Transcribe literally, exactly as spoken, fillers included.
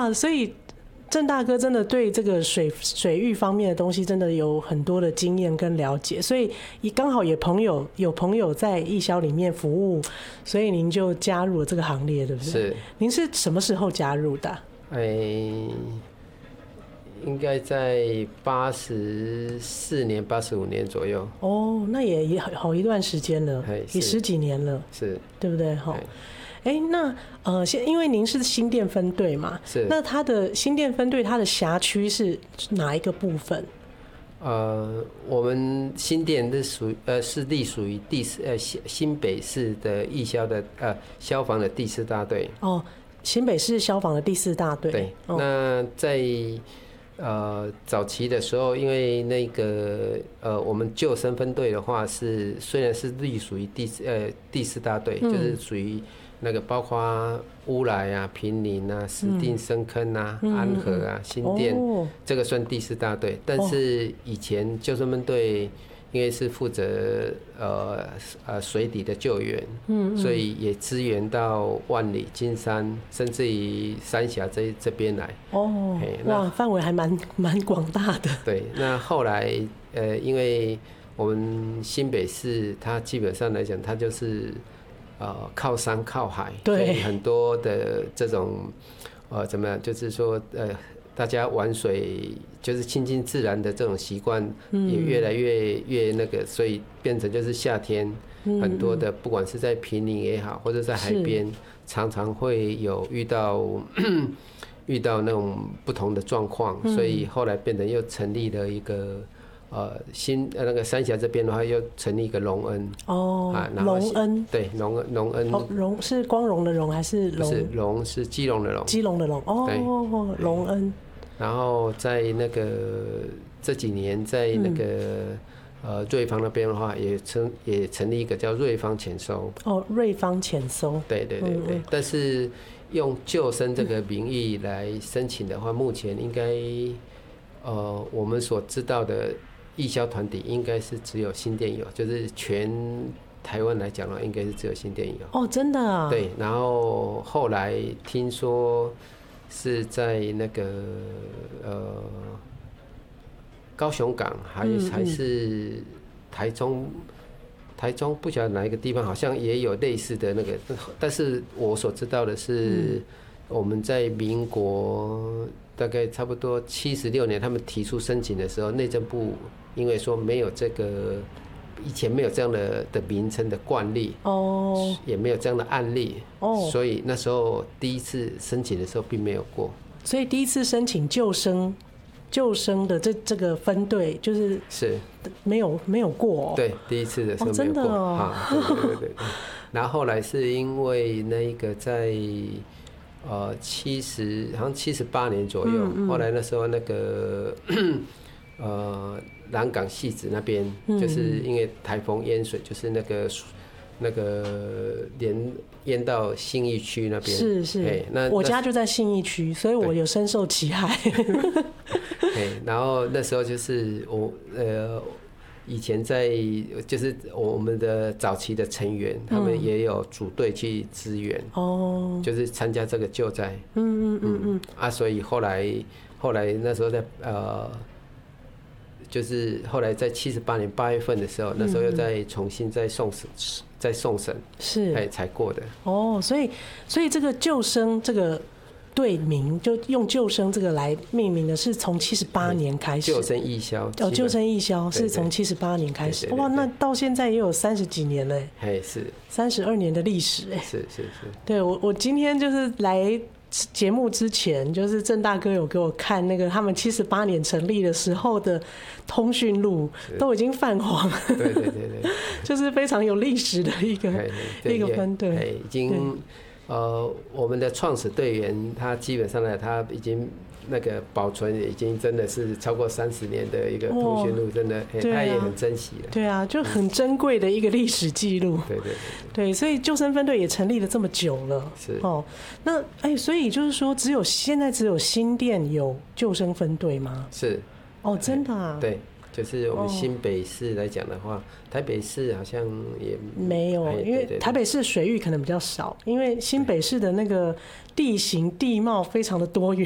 哇，所以郑大哥真的对这个水水域方面的东西真的有很多的经验跟了解，所以刚好也朋友有朋友在义消里面服务，所以您就加入了这个行列，对不对？ 是。 您是什么时候加入的？ 哎、欸，应该在八十四年、八十五年左右。 哦，那也也好一段时间了，也十几年了， 是， 对不对？哈。哎、欸，那呃，因为您是新店分队嘛， 是。 那它的新店分队，它的辖区是哪一个部分？ 呃，我们新店是属呃是隶属于第四呃新北市的义消的呃消防的第四大队。 哦，新北市消防的第四大队。 对， 哦、 那在呃早期的时候，因为那个呃我们救生分队的话是虽然是隶属于第呃第四大队，嗯、就是属于。那个包括乌来啊、坪林啊、石碇、深坑啊、嗯、安和啊、新店，哦、这个算第四大队。但是以前救生分队因为是负责呃呃水底的救援，嗯嗯，所以也支援到万里、金山，甚至于三峡这这边来。 哦，哇，范围还蛮蛮广大的。 对，那后来呃，因为我们新北市，它基本上来讲，它就是。呃，靠山靠海，所以很多的这种，呃，怎么样？就是说，呃，大家玩水就是亲近自然的这种习惯也越来越越那个，所以变成就是夏天很多的，不管是在坪林也好，或者在海边，常常会有遇到遇到那种不同的状况，所以后来变成又成立了一个。呃，新呃那个三峡这边的话，又成立一个隆恩哦，隆恩对隆恩隆恩哦，荣是光荣的荣还是龙？不是龙是基隆的龙， 基隆的龙哦，隆恩。 然后在那个这几年，在那个、嗯、呃瑞芳那边的话，也成也成立一个叫瑞芳潜搜哦，瑞芳潜搜， 对对对对，嗯、但是用救生这个名义来申请的话，目前应该呃我们所知道的。义消团体应该是只有新店有，就是全台湾来讲的话，应该是只有新店有。 哦，真的啊？ 对，然后后来听说是在那个呃高雄港还嗯嗯还是台中，台中不晓得哪一个地方，好像也有类似的那个，但是我所知道的是，我们在民国大概差不多七十六年，他们提出申请的时候，内政部因为说没有这个以前没有这样的的名称的惯例，哦，也没有这样的案例，哦，所以那时候第一次申请的时候并没有过。 所以第一次申请救生救生的这这个分队就是是没有没有过、哦， 对，第一次的时候没有过，哦、 真的哦， 啊、对对对对。然后后来是因为那个在呃七十好像七十八年左右，嗯嗯、后来那时候那个呃南港汐止那边，嗯、就是因为台风淹水，就是那个那个连淹到信义区那边， 是是，那我家就在信义区，所以我有深受其害。 然后那时候就是我呃。以前在就是我们的早期的成员，嗯、他们也有组队去支援，哦，就是参加这个救灾，嗯嗯嗯嗯啊，所以后来后来那时候在呃，就是后来在七十八年八月份的时候，嗯、那时候又再重新再送审，再送审是才才过的。 哦，所以所以这个救生这个。队名就用救生这个来命名的，是从七十八年开始。 救生义消哦，救生义消是从七十八年开始，哇，那到现在也有三十几年嘞， 哎，是三十二年的历史，哎， 是是是。 对我我今天就是来节目之前，就是郑大哥有给我看那个他们七十八年成立的时候的通讯录，都已经泛黄， 对对对对， 就是非常有历史的一个一个分队， 已经。呃，我们的创始队员，他基本上呢，他已经那个保存已经真的是超过三十年的一个通讯录，真的，欸啊、他也很珍惜了。 对啊，就很珍贵的一个历史记录。 对 对, 对, 对, 对，所以救生分队也成立了这么久了。 是哦，那哎、欸，所以就是说，只有现在只有新店有救生分队吗？ 是。 哦，真的啊。 对。就是我们新北市来讲的话，哦、台北市好像也没有，因为台北市水域可能比较少，因为新北市的那个地形地貌非常的多元，